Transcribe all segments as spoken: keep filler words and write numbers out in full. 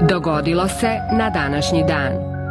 Dogodilo se na današnji dan.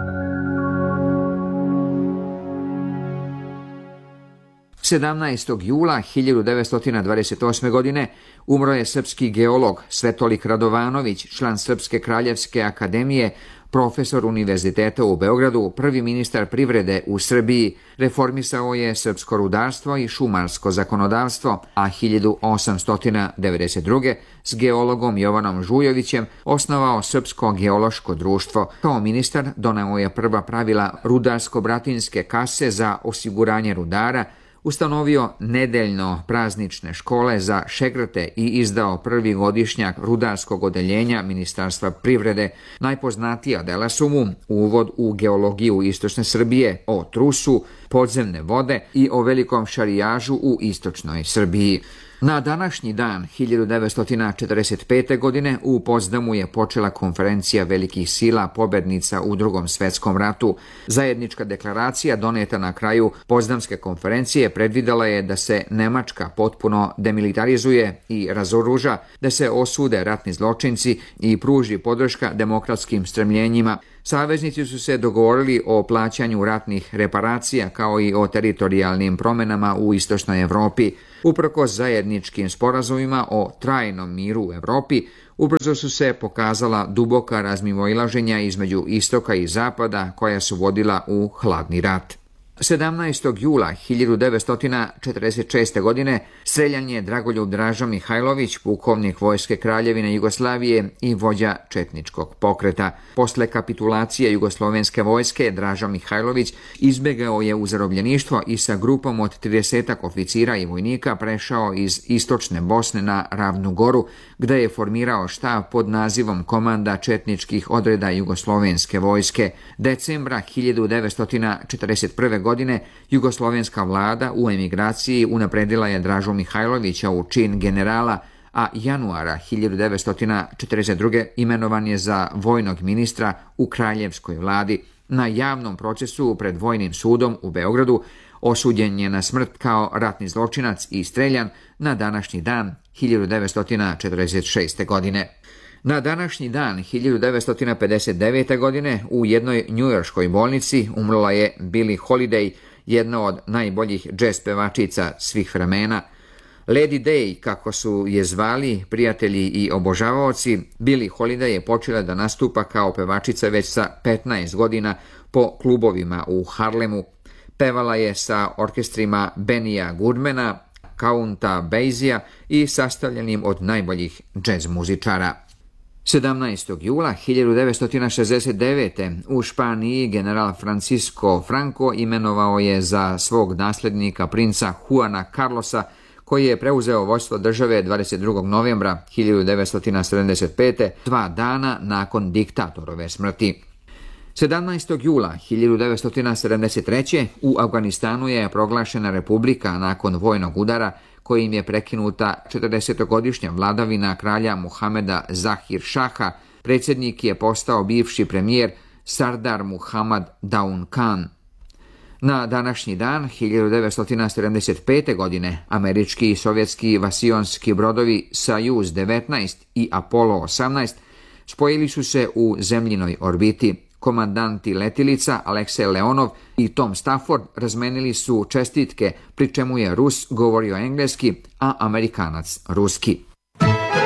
sedamnaestog jula hiljadu devetsto dvadeset osme. godine umro je srpski geolog Svetolik Radovanović, član Srpske kraljevske akademije, profesor Univerziteta u Beogradu, prvi ministar privrede u Srbiji, reformisao je srpsko rudarstvo i šumarsko zakonodavstvo, a hiljadu osamsto devedeset druge. s geologom Jovanom Žujovićem osnovao Srpsko geološko društvo. Kao ministar doneo je prva pravila rudarsko-bratinske kase za osiguranje rudara, ustanovio nedeljno praznične škole za šegrte i izdao prvi godišnjak rudarskog odeljenja Ministarstva privrede. Najpoznatija dela su mu Uvod u geologiju istočne Srbije, o trusu, podzemne vode i o velikom šarijažu u istočnoj Srbiji. Na današnji dan hiljadu devetsto četrdeset pete. godine u Potsdamu je počela konferencija velikih sila pobednica u Drugom svetskom ratu. Zajednička deklaracija doneta na kraju Potsdamske konferencije predvidela je da se Nemačka potpuno demilitarizuje i razoruža, da se osude ratni zločinci i pruži podrška demokratskim stremljenjima. Saveznici su se dogovorili o plaćanju ratnih reparacija kao i o teritorijalnim promenama u istočnoj Evropi. Uprkos zajedničkim sporazumima o trajnom miru u Evropi, ubrzo su se pokazala duboka razmimoilaženja između istoka i zapada koja su vodila u hladni rat. sedamnaestog jula hiljadu devetsto četrdeset šeste. godine streljan je Dragoljub Draža Mihajlović, pukovnik Vojske Kraljevine Jugoslavije i vođa četničkog pokreta. Posle kapitulacije jugoslovenske vojske, Draža Mihajlović izbegao je u zarobljeništvo i sa grupom od tridesetak oficira i vojnika prešao iz istočne Bosne na Ravnu Goru, gde je formirao štab pod nazivom Komanda četničkih odreda jugoslovenske vojske. Decembra hiljadu devetsto četrdeset prve. godine jugoslovenska vlada u emigraciji unapredila je Dražu Mihajlovića u čin generala, a januara hiljadu devetsto četrdeset druge. imenovan je za vojnog ministra u kraljevskoj vladi. Na javnom procesu pred Vojnim sudom u Beogradu osuđen je na smrt kao ratni zločinac i streljan na današnji dan hiljadu devetsto četrdeset šeste. godine. Na današnji dan hiljadu devetsto pedeset devete. godine u jednoj njujorškoj bolnici umrla je Billie Holiday, jedna od najboljih džez pevačica svih vremena. Lady Day, kako su je zvali prijatelji i obožavaoci, Billie Holiday je počela da nastupa kao pevačica već sa petnaest godina po klubovima u Harlemu. Pevala je sa orkestrima Bennija Goodmana, Counta Basija i sastavljenim od najboljih džez muzičara. sedamnaestog jula hiljadu devetsto šezdeset devete. u Španiji general Francisco Franco imenovao je za svog naslednika princa Juana Carlosa, koji je preuzeo vodstvo države dvadeset drugog novembra hiljadu devetsto sedamdeset pete. dva dana nakon diktatorove smrti. sedamnaestog jula hiljadu devetsto sedamdeset treće. u Afganistanu je proglašena republika nakon vojnog udara kojim je prekinuta četrdesetogodišnja vladavina kralja Muhameda Zahir Šaha. Predsjednik je postao bivši premijer Sardar Muhammad Daun Khan. Na današnji dan hiljadu devetsto sedamdeset pete. godine američki i sovjetski vasionski brodovi Sajuz devetnaest i Apollo osamnaest spojili su se u zemljinoj orbiti. Komandanti letilica Aleksej Leonov i Tom Stafford razmenili su čestitke, pri čemu je Rus govorio engleski, a Amerikanac ruski.